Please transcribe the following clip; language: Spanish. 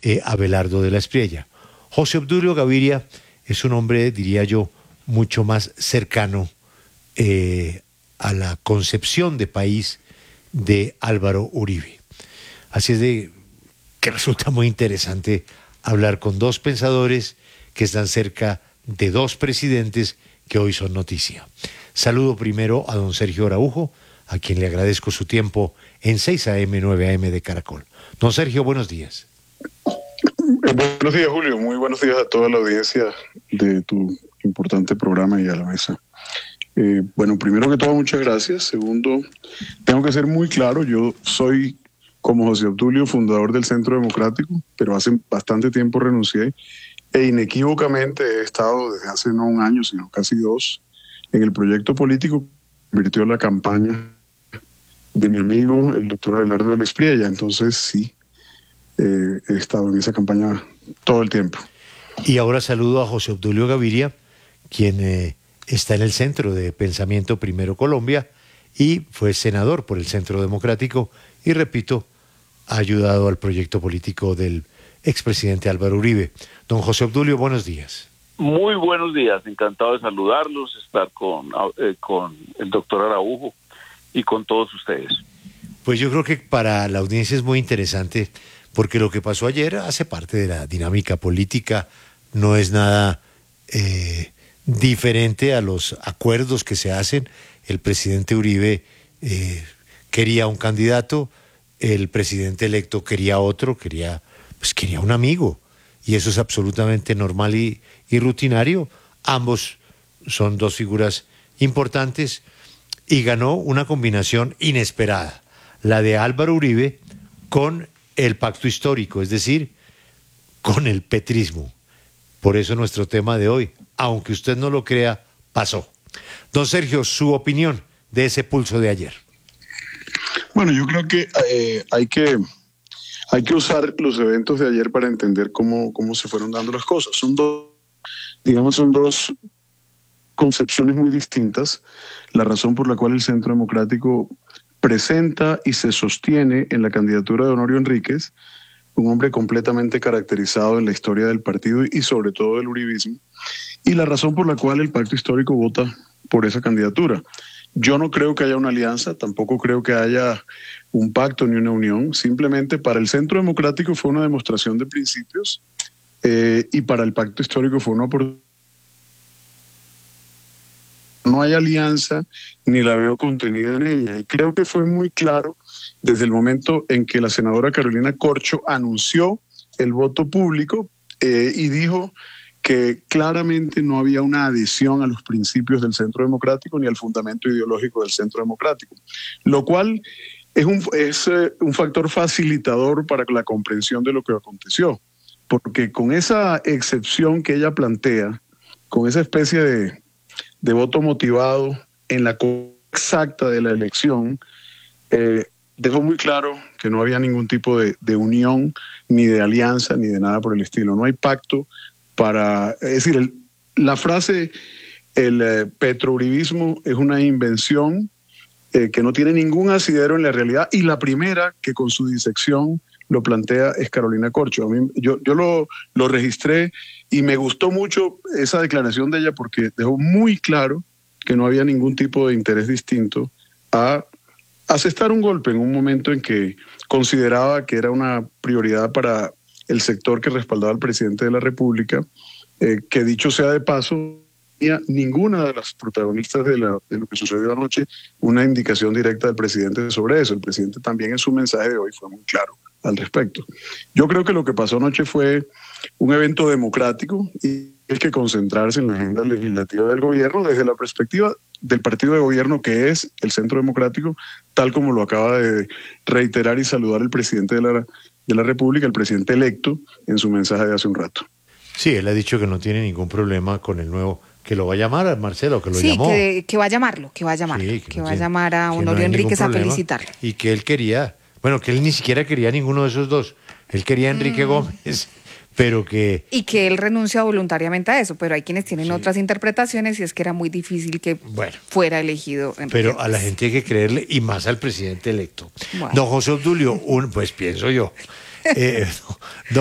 Abelardo de la Espriella. José Obdulio Gaviria es un hombre, diría yo, mucho más cercano a la concepción de país de Álvaro Uribe. Así es de que resulta muy interesante hablar con dos pensadores que están cerca de dos presidentes que hoy son noticia. Saludo primero a don Sergio Araujo, a quien le agradezco su tiempo en 6 AM, 9 AM de Caracol. Don Sergio, buenos días. Buenos días, Julio. Muy buenos días a toda la audiencia de tu importante programa y a la mesa. Bueno, primero que todo, muchas gracias. Segundo, tengo que ser muy claro, yo soy, como José Obdulio, fundador del Centro Democrático, pero hace bastante tiempo renuncié e inequívocamente he estado desde hace no un año, sino casi dos, en el proyecto político que convirtió la campaña de mi amigo, el doctor Abelardo de la Espriella. Entonces, sí, he estado en esa campaña todo el tiempo. Y ahora saludo a José Obdulio Gaviria, quien está en el Centro de Pensamiento Primero Colombia y fue senador por el Centro Democrático y, repito, ha ayudado al proyecto político del expresidente Álvaro Uribe. Don José Obdulio, buenos días. Muy buenos días, encantado de saludarlos, estar con el doctor Araujo y con todos ustedes. Pues yo creo que para la audiencia es muy interesante porque lo que pasó ayer hace parte de la dinámica política, no es nada diferente a los acuerdos que se hacen. El presidente Uribe quería un candidato, el presidente electo quería otro, quería un amigo, y eso es absolutamente normal y rutinario. Ambos son dos figuras importantes y ganó una combinación inesperada, la de Álvaro Uribe con el pacto histórico, es decir, con el petrismo. Por eso nuestro tema de hoy, aunque usted no lo crea, pasó. Don Sergio, su opinión de ese pulso de ayer. Bueno, yo creo que hay que usar los eventos de ayer para entender cómo se fueron dando las cosas. Son dos concepciones muy distintas. La razón por la cual el Centro Democrático presenta y se sostiene en la candidatura de Honorio Enríquez, un hombre completamente caracterizado en la historia del partido y sobre todo del uribismo, y la razón por la cual el pacto histórico vota por esa candidatura. Yo no creo que haya una alianza, tampoco creo que haya un pacto ni una unión, simplemente para el Centro Democrático fue una demostración de principios y para el pacto histórico fue una oportunidad. No hay alianza ni la veo contenida en ella, y creo que fue muy claro desde el momento en que la senadora Carolina Corcho anunció el voto público y dijo que claramente no había una adhesión a los principios del Centro Democrático ni al fundamento ideológico del Centro Democrático, lo cual es un factor facilitador para la comprensión de lo que aconteció, porque con esa excepción que ella plantea, con esa especie de voto motivado en la exacta de la elección, dejó muy claro que no había ningún tipo de unión, ni de alianza, ni de nada por el estilo. No hay pacto es decir, la frase el petrouribismo es una invención que no tiene ningún asidero en la realidad, y la primera que con su disección lo plantea es Carolina Corcho. Yo lo registré y me gustó mucho esa declaración de ella porque dejó muy claro que no había ningún tipo de interés distinto a asestar un golpe en un momento en que consideraba que era una prioridad para el sector que respaldaba al presidente de la República, que dicho sea de paso, ninguna de las protagonistas de lo que sucedió anoche una indicación directa del presidente sobre eso. El presidente también en su mensaje de hoy fue muy claro al respecto. Yo creo que lo que pasó anoche fue un evento democrático y hay que concentrarse en la agenda legislativa del gobierno desde la perspectiva del partido de gobierno que es el Centro Democrático, tal como lo acaba de reiterar y saludar el presidente de la República, el presidente electo, en su mensaje de hace un rato. Sí, él ha dicho que no tiene ningún problema con el nuevo, que lo va a llamar, Marcelo, que lo llamó. Sí, que va a llamarlo, que va a llamar a Honorio Enríquez a felicitarlo. Y que él quería, bueno, que él ni siquiera quería ninguno de esos dos. Él quería a Enrique Gómez, pero que... Y que él renuncia voluntariamente a eso, pero hay quienes tienen otras interpretaciones y es que era muy difícil que fuera elegido Enrique Pero Gómez. a la gente hay que creerle, y más al presidente electo. Bueno. Don José Obdulio, pues pienso yo,